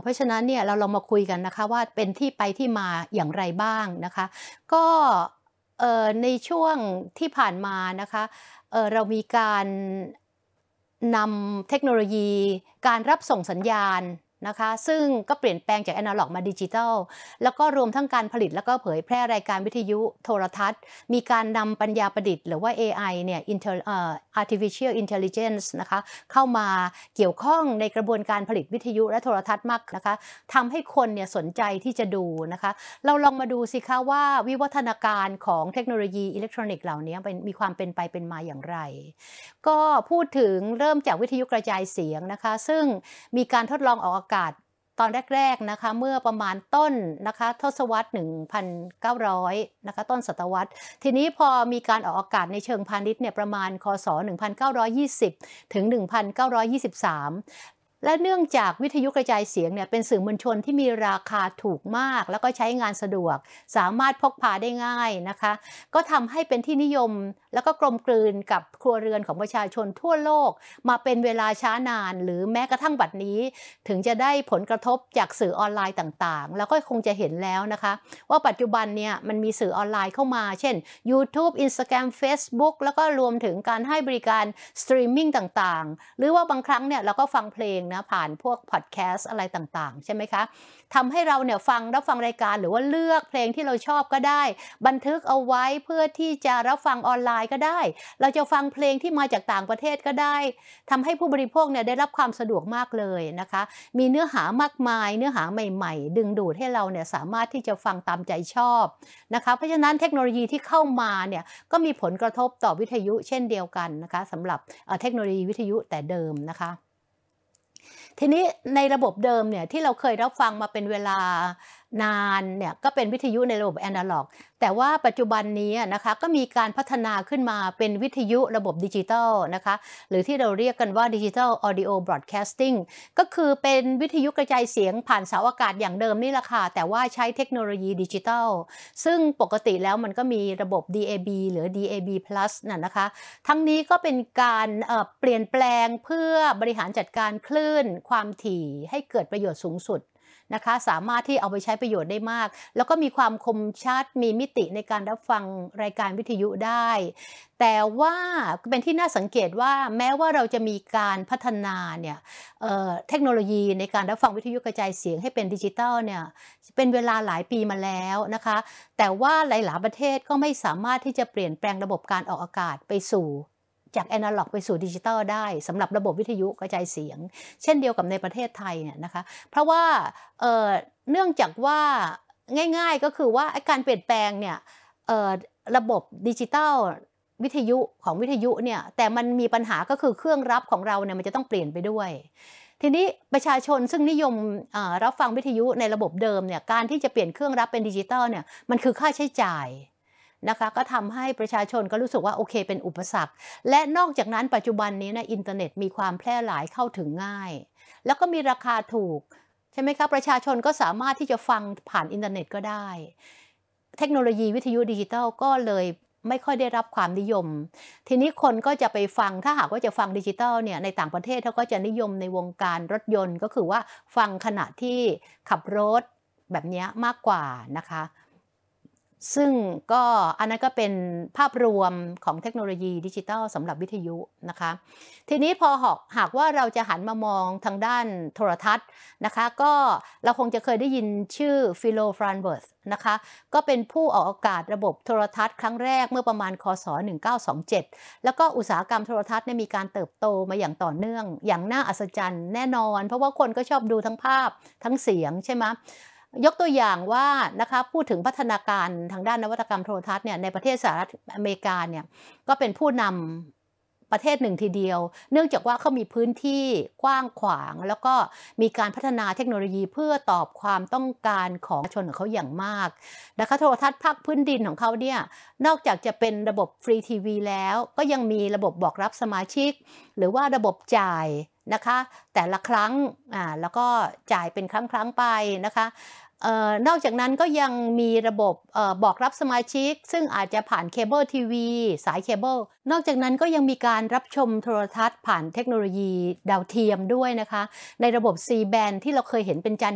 ราะฉะนั้นเนี่ยเราลองมาคุยกันนะคะว่าเป็นที่ไปที่มาอย่างไรบ้างนะคะก็ในช่วงที่ผ่านมานะคะเรามีการนำเทคโนโลยีการรับส่งสัญญาณนะคะซึ่งก็เปลี่ยนแปลงจากแอนะล็อกมาดิจิทัลแล้วก็รวมทั้งการผลิตแล้วก็เผยแพร่รายการวิทยุโทรทัศน์มีการนำปัญญาประดิษฐ์หรือว่า AI เนี่ย Artificial Intelligence นะคะเข้ามาเกี่ยวข้องในกระบวนการผลิตวิทยุและโทรทัศน์มากนะคะทำให้คนเนี่ยสนใจที่จะดูนะคะเราลองมาดูสิคะว่าวิวัฒนาการของเทคโนโลยีอิเล็กทรอนิกส์เหล่านี้มีความเป็นไปเป็นมาอย่างไรก็พูดถึงเริ่มจากวิทยุกระจายเสียงนะคะซึ่งมีการทดลองออกอากาศตอนแรกๆนะคะเมื่อประมาณต้นนะคะทศวรรษ 1900 นะคะต้นศตวรรษทีนี้พอมีการออกอากาศในเชิงพาณิชย์เนี่ยประมาณคศ 1920 ถึง 1923และเนื่องจากวิทยุกระจายเสียงเนี่ยเป็นสื่อมวลชนที่มีราคาถูกมากแล้วก็ใช้งานสะดวกสามารถพกพาได้ง่ายนะคะก็ทำให้เป็นที่นิยมแล้วก็กลมกลืนกับครัวเรือนของประชาชนทั่วโลกมาเป็นเวลาช้านานหรือแม้กระทั่งบัดนี้ถึงจะได้ผลกระทบจากสื่อออนไลน์ต่างๆแล้วก็คงจะเห็นแล้วนะคะว่าปัจจุบันเนี่ยมันมีสื่อออนไลน์เข้ามาเช่น YouTube Instagram Facebook แล้วก็รวมถึงการให้บริการสตรีมมิ่งต่างๆหรือว่าบางครั้งเนี่ยเราก็ฟังเพลงนะผ่านพวกพอดแคสต์อะไรต่างๆใช่ไหมคะทำให้เราเนี่ยรับฟังรายการหรือว่าเลือกเพลงที่เราชอบก็ได้บันทึกเอาไว้เพื่อที่จะรับฟังออนไลน์ก็ได้เราจะฟังเพลงที่มาจากต่างประเทศก็ได้ทำให้ผู้บริโภคเนี่ยได้รับความสะดวกมากเลยนะคะมีเนื้อหามากมายเนื้อหาใหม่ๆดึงดูดให้เราเนี่ยสามารถที่จะฟังตามใจชอบนะคะเพราะฉะนั้นเทคโนโลยีที่เข้ามาเนี่ยก็มีผลกระทบต่อวิทยุเช่นเดียวกันนะคะสำหรับเทคโนโลยีวิทยุแต่เดิมนะคะทีนี้ในระบบเดิมเนี่ยที่เราเคยรับฟังมาเป็นเวลานานเนี่ยก็เป็นวิทยุในระบบแอนะล็อกแต่ว่าปัจจุบันนี้นะคะก็มีการพัฒนาขึ้นมาเป็นวิทยุระบบดิจิทัลนะคะหรือที่เราเรียกกันว่าดิจิทัลออดิโอบรอดแคสติ้งก็คือเป็นวิทยุกระจายเสียงผ่านเสาอากาศอย่างเดิมนี่แหละค่ะแต่ว่าใช้เทคโนโลยีดิจิทัลซึ่งปกติแล้วมันก็มีระบบ DAB หรือ DAB+ นะคะทั้งนี้ก็เป็นการเปลี่ยนแปลงเพื่อบริหารจัดการคลื่นความถี่ให้เกิดประโยชน์สูงสุดนะคะสามารถที่เอาไปใช้ประโยชน์ได้มากแล้วก็มีความคมชัดมีมิติในการรับฟังรายการวิทยุได้แต่ว่าเป็นที่น่าสังเกตว่าแม้ว่าเราจะมีการพัฒนาเนี่ยเทคโนโลยีในการรับฟังวิทยุกระจายเสียงให้เป็นดิจิทัลเนี่ยเป็นเวลาหลายปีมาแล้วนะคะแต่ว่าหลายๆประเทศก็ไม่สามารถที่จะเปลี่ยนแปลงระบบการออกอากาศไปสู่จากแอนะล็อกไปสู่ดิจิทัลได้สำหรับระบบวิทยุกระจายเสียงเช่นเดียวกับในประเทศไทยเนี่ยนะคะเพราะว่าเนื่องจากว่าง่ายๆก็คือว่าการเปลี่ยนแปลงเนี่ยระบบดิจิทัลวิทยุของวิทยุเนี่ยแต่มันมีปัญหาก็คือเครื่องรับของเราเนี่ยมันจะต้องเปลี่ยนไปด้วยทีนี้ประชาชนซึ่งนิยมรับฟังวิทยุในระบบเดิมเนี่ยการที่จะเปลี่ยนเครื่องรับเป็นดิจิทัลเนี่ยมันคือค่าใช้จ่ายนะคะก็ทำให้ประชาชนก็รู้สึกว่าโอเคเป็นอุปสรรคและนอกจากนั้นปัจจุบันนี้นะอินเทอร์เน็ตมีความแพร่หลายเข้าถึงง่ายแล้วก็มีราคาถูกใช่ไหมคะประชาชนก็สามารถที่จะฟังผ่านอินเทอร์เน็ตก็ได้เทคโนโลยีวิทยุดิจิทัลก็เลยไม่ค่อยได้รับความนิยมทีนี้คนก็จะไปฟังถ้าหากว่าจะฟังดิจิทัลเนี่ยในต่างประเทศเขาก็จะนิยมในวงการรถยนต์ก็คือว่าฟังขณะที่ขับรถแบบนี้มากกว่านะคะซึ่งก็อันนั้นก็เป็นภาพรวมของเทคโนโลยีดิจิทัลสำหรับวิทยุนะคะทีนี้พอหากว่าเราจะหันมามองทางด้านโทรทัศน์นะคะก็เราคงจะเคยได้ยินชื่อฟิโล ฟรานเบิร์ธนะคะก็เป็นผู้ออกอากาศระบบโทรทัศน์ครั้งแรกเมื่อประมาณคศ 1927แล้วก็อุตสาหกรรมโทรทัศน์มีการเติบโตมาอย่างต่อเนื่องอย่างน่าอัศจรรย์แน่นอนเพราะว่าคนก็ชอบดูทั้งภาพทั้งเสียงใช่ไหมยกตัวอย่างว่านะคะพูดถึงพัฒนาการทางด้านนวัตกรรมโทรทัศน์เนี่ยในประเทศสหรัฐอเมริกาเนี่ยก็เป็นผู้นำประเทศหนึ่งทีเดียวเนื่องจากว่าเขามีพื้นที่กว้างขวางแล้วก็มีการพัฒนาเทคโนโลยีเพื่อตอบความต้องการของประชาชนของเขาอย่างมากนะคะโทรทัศน์ภาคพื้นดินของเขาเนี่ยนอกจากจะเป็นระบบฟรีทีวีแล้วก็ยังมีระบบบอกรับสมาชิกหรือว่าระบบจ่ายนะคะแต่ละครั้งแล้วก็จ่ายเป็นครั้งๆไปนะคะนอกจากนั้นก็ยังมีระบบบอกรับสมาชิกซึ่งอาจจะผ่านเคเบิลทีวีสายเคเบิลนอกจากนั้นก็ยังมีการรับชมโทรทัศน์ผ่านเทคโนโลยีดาวเทียมด้วยนะคะในระบบ C band ที่เราเคยเห็นเป็นจาน